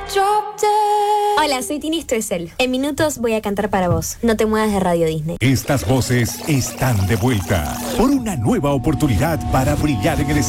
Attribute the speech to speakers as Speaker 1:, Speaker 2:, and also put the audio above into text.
Speaker 1: Hola, soy Tini Stoessel. En minutos voy a cantar para vos. No te muevas de Radio Disney.
Speaker 2: Estas voces están de vuelta por una nueva oportunidad para brillar en el escenario.